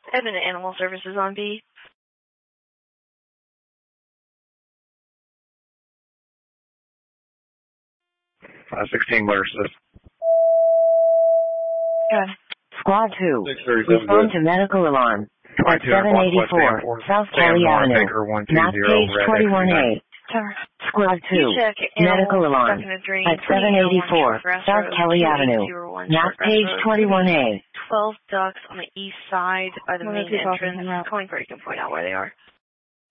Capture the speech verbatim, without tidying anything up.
Admin Animal Services on B. five sixteen, where is this? Good. Squad two, respond to medical alarm. At seven eighty-four, South Kelly Avenue, map page twenty-one A. Squad two, medical alarm. At seven eighty-four, South Kelly Avenue, map page twenty-one A. twelve ducks on the east side by the main entrance. Calling for you can point out where they are.